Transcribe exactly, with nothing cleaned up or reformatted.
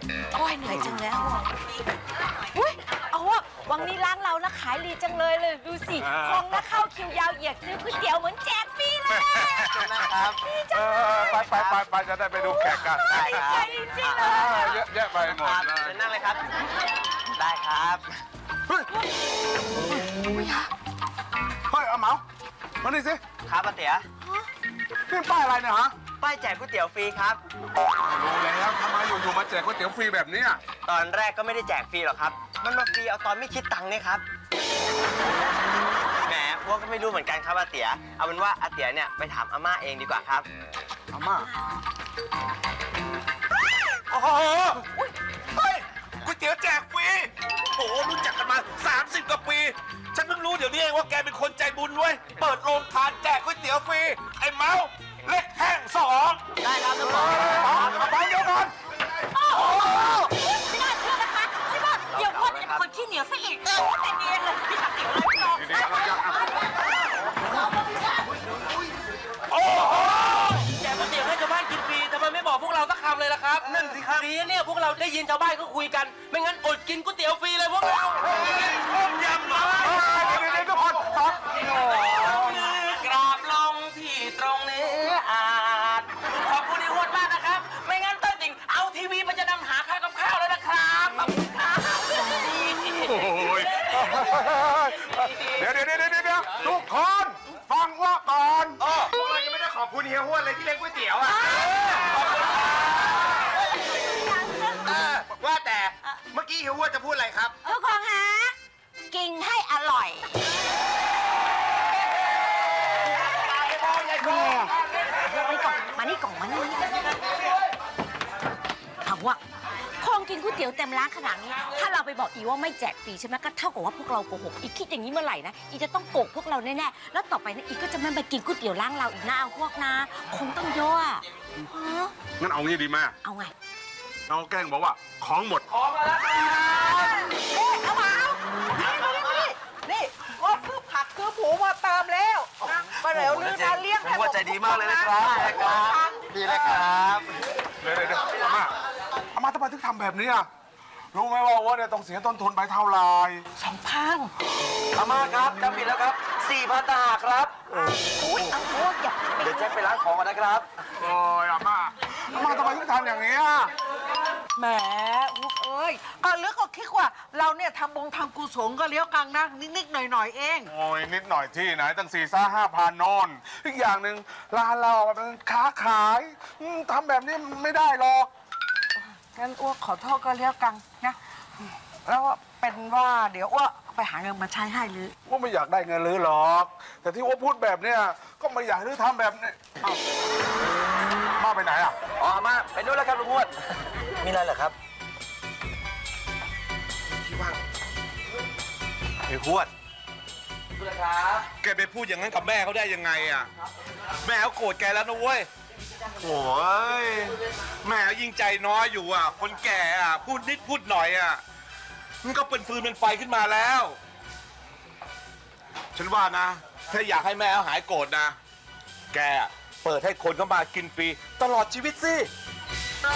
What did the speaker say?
โอ้ยเหนื่อยจังเลยอุ้ยเอาว่าวังนี้ร้านเรานะขายดีจังเลยเลยดูสิคงนะเข้าคิวยาวเหยียดซื้อก๋วยเตี๋ยวเหมือนแจกฟรีเลยนะครับไปไปไปไปจะได้ไปดูแขกกันได้ใจจริงๆเลยเยอะแยะไปหมดเลยนั่งเลยครับได้ครับเฮ้ยเฮ้ยเอาเหมามานี่สิครับป้าเตี๋ยนี่ป้ายอะไรเนี่ยฮะป้ายแจกก๋วยเตี๋ยวฟรีครับรู้แล้วทำไมอยู่ๆมาแจกก๋วยเตี๋ยวฟรีแบบนี้ตอนแรกก็ไม่ได้แจกฟรีหรอกครับมันมาฟรีเอาตอนไม่คิดตังค์นี่ครับแหมพวกก็ไม่รู้เหมือนกันครับอาเตี๋ยเอาเป็นว่าอาเตี๋ยเนี่ยไปถามอาม่าเองดีกว่าครับอาม่าโอ้โหเฮ้ยก๋วยเตี๋ยวแจกฟรีโอ้โหรู้จักกันมาสามสิบกว่าปีฉันเพิ่งรู้เดี๋ยวนี้เองว่าแกเป็นคนใจบุญเว้ยเปิดโรงทานแจกก๋วยเตี๋ยวฟรีไอ้เมาเล็กแห้งสองได้ครับทุกคนไปเดี๋ยวก่อนโอ้โหไม่น่าเชื่อนะคะที่ว่าเดี๋ยวว่าจะเป็นคนขี้เหนียวซะอีกแต่เนียนเลยพี่ขับเตี๋ยวเลยน้องโอ้โหแจกก๋วยเตี๋ยวให้ชาวบ้านกินฟรีทำไมไม่บอกพวกเราสักคำเลยล่ะครับนั่นสิครับดีเนี่ยพวกเราได้ยินชาวบ้านก็คุยกันไม่งั้นอดกินก๋วยเตี๋ยวฟรีเลยพวกเราต้มยำมาเดี๋ยวเดี๋ยวทุกคนฟังกราบลงที่ตรงนี้อาจขอบคุณที่หวดมากนะครับไม่งั้นต้นติ่งเอาทีวีมันจะนำหาค่ากับข้าวแล้วนะครับขอบคุณครับโอ้ยเดี๋ยวเดี๋ยวเดี๋ยวเดี๋ยวทุกคนฟังว่าก่อนพวกเรายังไม่ได้ขอบคุณเฮียห้วนเลยที่เลี้ยงก๋วยเตี๋ยวอ่ะว่าแต่เมื่อกี้เฮียห้วนจะพูดอะไรครับทุกคนฮะกินให้อร่อยไปก่อนมานี่ก่อนมานี่เอาวะคงกินก๋วยเตี๋ยวเต็มร้านขนาดนี้ถ้าเราไปบอกอีว่าไม่แจกฟรีใช่ไหมก็เท่ากับว่าพวกเราโกหกอีคิดอย่างนี้เมื่อไหร่นะอีจะต้องโกกพวกเราแน่ๆแล้วต่อไปนะอีก็จะไม่ไปกินก๋วยเตี๋ยวร้านเราอีกนะเอาพวกนะคงต้องเยอะอ่ะงั้นเอางี้ดีไหมเอาไงเราแกล้งบอกว่าของหมดของมาแล้วเอ๊ะเอามาเอานี่นี่นี่ว่าคือผักคือผูมาเติมแล้วมาเร็วลือนะเลี้ยงให้ผมใจดีมากเลยนะครับดีเลยครับเดี๋ยวเดี๋ยวอาม่าอาม่าทำไมถึงทำแบบนี้อ่ะรู้ไหมว่าว่าเนี่ยต้องเสียต้นทุนไปเท่าไหร่สองพันอาม่าครับจำผิดแล้วครับสี่พันตาครับอุ้ยเอาโอ้ยอย่าเดี๋ยวแจ็คไปล้างของก่อนนะครับโอ้ยอาม่าอาม่าทำไมถึงทำอย่างนี้อ่ะแหมลูกเอ้ยก็เลือกก็คิดว่าเราเนี่ยทำบงทำกุศลก็เลี้ยวกังนะนิดๆหน่อยๆเองโอ้ยนิดหน่อยที่ไหนตั้งสี่ซ่าห้าพันนอนอีกอย่างหนึ่งร้านเราเป็นค้าขายทำแบบนี้ไม่ได้หรอกงั้นอ้วกขอโทษก็เลี้ยวกังนะแล้วเป็นว่าเดี๋ยวอ้วกไปหาเงินมาใช้ให้หรือว่าไม่อยากได้เงินหรือหรอกแต่ที่ว่าพูดแบบเนี้ยก็ไม่อยากให้ทำแบบนี้มาไปไหนอ่ะอ๋อมาไปนู่นแล้วครับลุงหวดมีอะไรเหรอครับที่ว่างไอ้หวดคุณครับแกไปพูดอย่างนั้นกับแม่เขาได้ยังไงอ่ะแม่เขาโกรธแกแล้วนะเว้ยโอ้ยแม่ยิ่งใจน้อยอยู่อ่ะคนแก่อ่ะพูดนิดพูดหน่อยอ่ะมันก็เป็นฟืนเป็นไฟขึ้นมาแล้วฉันว่านะถ้าอยากให้แม่เขาหายโกรธนะแกเปิดให้คนเข้ามากินฟรีตลอดชีวิตสิ